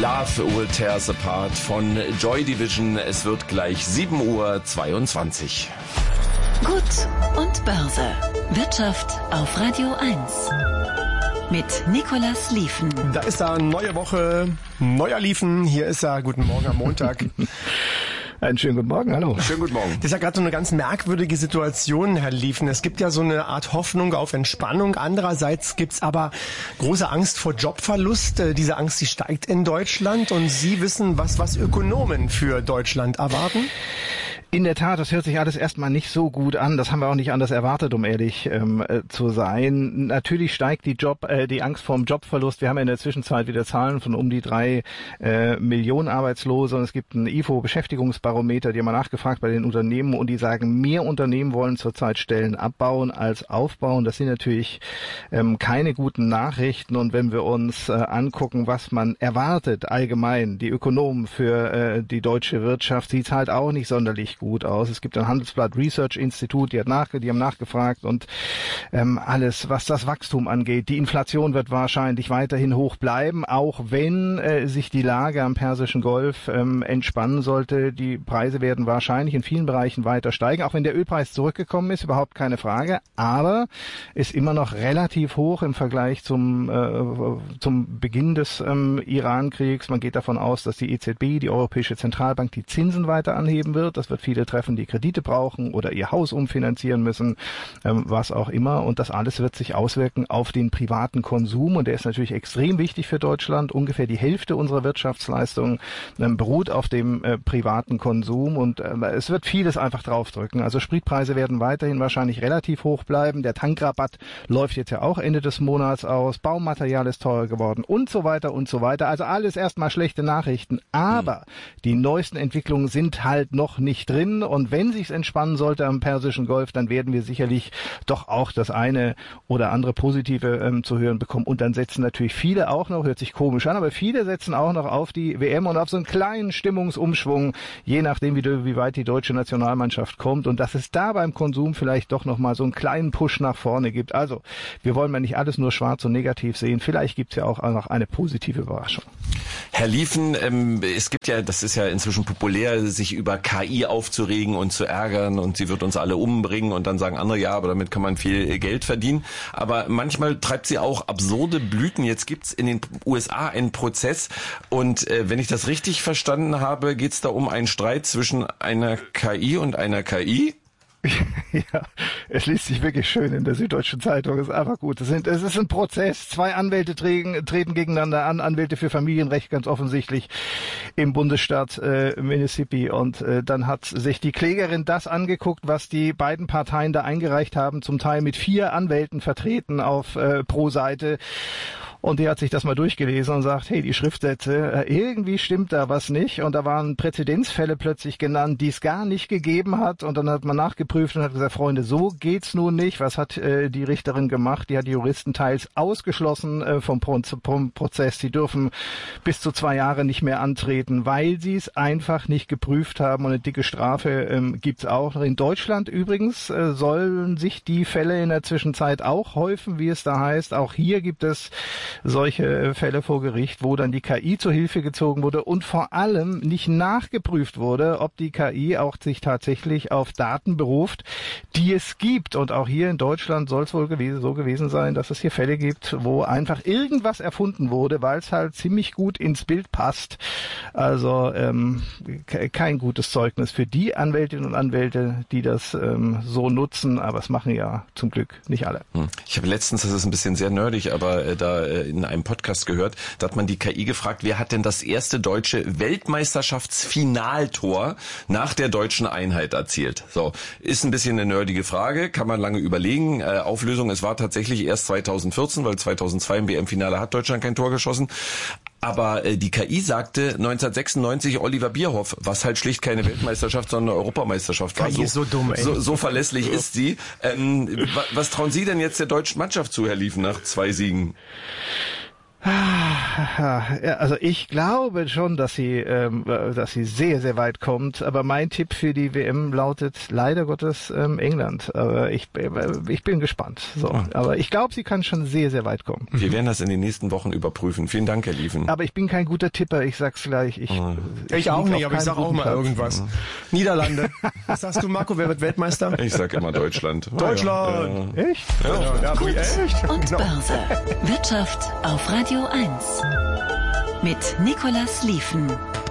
Love Will Tear Us Apart von Joy Division. Es wird gleich 7:22 Uhr. Gut und Börse. Wirtschaft auf Radio 1. Mit Nicolas Lieven. Da ist er, neue Woche, neuer Lieven. Hier ist er, guten Morgen am Montag. Einen schönen guten Morgen, hallo. Schönen guten Morgen. Das ist ja gerade so eine ganz merkwürdige Situation, Herr Lieven. Es gibt ja so eine Art Hoffnung auf Entspannung. Andererseits gibt's aber große Angst vor Jobverlust. Diese Angst, die steigt in Deutschland. Und Sie wissen, was Ökonomen für Deutschland erwarten? In der Tat, das hört sich alles erstmal nicht so gut an. Das haben wir auch nicht anders erwartet, um ehrlich zu sein. Natürlich steigt die Angst vorm Jobverlust. Wir haben in der Zwischenzeit wieder Zahlen von um die 3 Millionen Arbeitslose. Und es gibt ein IFO-Beschäftigungsbarometer, die haben wir nachgefragt bei den Unternehmen. Und die sagen, mehr Unternehmen wollen zurzeit Stellen abbauen als aufbauen. Das sind natürlich keine guten Nachrichten. Und wenn wir uns angucken, was man erwartet allgemein, die Ökonomen für die deutsche Wirtschaft, sieht es halt auch nicht sonderlich gut aus. Es gibt ein Handelsblatt Research Institute, die haben nachgefragt und alles, was das Wachstum angeht. Die Inflation wird wahrscheinlich weiterhin hoch bleiben, auch wenn sich die Lage am Persischen Golf entspannen sollte. Die Preise werden wahrscheinlich in vielen Bereichen weiter steigen, auch wenn der Ölpreis zurückgekommen ist, überhaupt keine Frage, aber ist immer noch relativ hoch im Vergleich zum Beginn des Iran-Kriegs. Man geht davon aus, dass die EZB, die Europäische Zentralbank, die Zinsen weiter anheben wird. Das wird viele treffen, die Kredite brauchen oder ihr Haus umfinanzieren müssen, was auch immer. Und das alles wird sich auswirken auf den privaten Konsum. Und der ist natürlich extrem wichtig für Deutschland. Ungefähr die Hälfte unserer Wirtschaftsleistung beruht auf dem privaten Konsum. Und es wird vieles einfach draufdrücken. Also Spritpreise werden weiterhin wahrscheinlich relativ hoch bleiben. Der Tankrabatt läuft jetzt ja auch Ende des Monats aus. Baumaterial ist teurer geworden und so weiter und so weiter. Also alles erstmal schlechte Nachrichten. Aber die neuesten Entwicklungen sind halt noch nicht drin. Und wenn sich's entspannen sollte am Persischen Golf, dann werden wir sicherlich doch auch das eine oder andere Positive zu hören bekommen. Und dann setzen natürlich viele auch noch, hört sich komisch an, aber viele setzen auch noch auf die WM und auf so einen kleinen Stimmungsumschwung, je nachdem, wie weit die deutsche Nationalmannschaft kommt. Und dass es da beim Konsum vielleicht doch nochmal so einen kleinen Push nach vorne gibt. Also, wir wollen mal nicht alles nur schwarz und negativ sehen. Vielleicht gibt's ja auch noch eine positive Überraschung. Herr Lieven, es gibt ja, das ist ja inzwischen populär, sich über KI aufzuregen und zu ärgern und sie wird uns alle umbringen und dann sagen andere, ja, aber damit kann man viel Geld verdienen. Aber manchmal treibt sie auch absurde Blüten. Jetzt gibt's in den USA einen Prozess und wenn ich das richtig verstanden habe, geht's da um einen Streit zwischen einer KI und einer KI. Ja, es liest sich wirklich schön in der Süddeutschen Zeitung. Es ist einfach gut. Es ist ein Prozess. 2 Anwälte treten gegeneinander an. Anwälte für Familienrecht ganz offensichtlich im Bundesstaat Mississippi. Und dann hat sich die Klägerin das angeguckt, was die beiden Parteien da eingereicht haben, zum Teil mit 4 Anwälten vertreten auf pro Seite. Und die hat sich das mal durchgelesen und sagt, hey, die Schriftsätze, irgendwie stimmt da was nicht. Und da waren Präzedenzfälle plötzlich genannt, die es gar nicht gegeben hat. Und dann hat man nachgeprüft und hat gesagt, Freunde, so geht's nun nicht. Was hat die Richterin gemacht? Die hat die Juristen teils ausgeschlossen vom Prozess. Die dürfen bis zu 2 Jahre nicht mehr antreten, weil sie es einfach nicht geprüft haben. Und eine dicke Strafe gibt's auch. In Deutschland übrigens sollen sich die Fälle in der Zwischenzeit auch häufen, wie es da heißt. Auch hier gibt es solche Fälle vor Gericht, wo dann die KI zur Hilfe gezogen wurde und vor allem nicht nachgeprüft wurde, ob die KI auch sich tatsächlich auf Daten beruft, die es gibt. Und auch hier in Deutschland soll es wohl so gewesen sein, dass es hier Fälle gibt, wo einfach irgendwas erfunden wurde, weil es halt ziemlich gut ins Bild passt. Also kein gutes Zeugnis für die Anwältinnen und Anwälte, die das so nutzen, aber es machen ja zum Glück nicht alle. Ich habe letztens, das ist ein bisschen sehr nerdig, aber da in einem Podcast gehört, da hat man die KI gefragt, wer hat denn das erste deutsche Weltmeisterschaftsfinaltor nach der deutschen Einheit erzielt? So, ist ein bisschen eine nerdige Frage, kann man lange überlegen. Auflösung, es war tatsächlich erst 2014, weil 2002 im WM-Finale hat Deutschland kein Tor geschossen. Aber die KI sagte 1996 Oliver Bierhoff, was halt schlicht keine Weltmeisterschaft, sondern eine Europameisterschaft war. KI ist so dumm, ey. So verlässlich ist sie. Was trauen Sie denn jetzt der deutschen Mannschaft zu, Herr Lieven, nach 2 Siegen? Ja, also ich glaube schon, dass sie sehr, sehr weit kommt. Aber mein Tipp für die WM lautet leider Gottes England. Aber ich bin gespannt. So, aber ich glaube, sie kann schon sehr, sehr weit kommen. Wir werden das in den nächsten Wochen überprüfen. Vielen Dank, Herr Lieven. Aber ich bin kein guter Tipper. Ich sag's gleich. Ich auch nicht, aber ich sag auch mal irgendwas. Niederlande. Was sagst du, Marco? Wer wird Weltmeister? Ich sag immer Deutschland. Deutschland. Ja. Echt? Ja, Kurz und Genau. Börse. Wirtschaft auf Radio 1. Mit Nicolas Lieven.